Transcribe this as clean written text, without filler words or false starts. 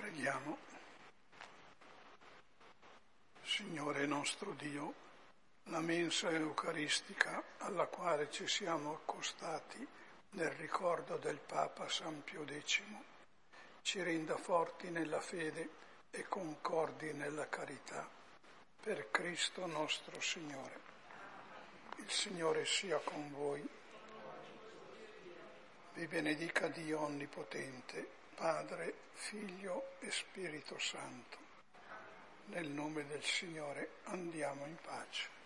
Preghiamo. Signore nostro Dio, la mensa eucaristica alla quale ci siamo accostati nel ricordo del Papa San Pio X ci renda forti nella fede e concordi nella carità. Per Cristo nostro Signore. Il Signore sia con voi. Vi benedica Dio Onnipotente, Padre, Figlio e Spirito Santo. Nel nome del Signore andiamo in pace.